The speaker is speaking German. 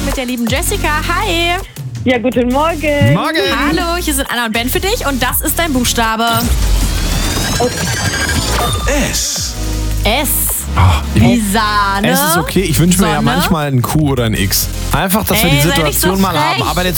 mit der lieben Jessica. Hi. Ja, guten Morgen. Morgen. Hallo, hier sind Anna und Ben für dich und das ist dein Buchstabe. S. S. Oh, Wie Sahne. es ist okay. Ich wünsche mir ja Sonne. manchmal ein Q oder ein X. Einfach, dass wir Ey, die sei nicht so Situation mal haben. frech. Aber der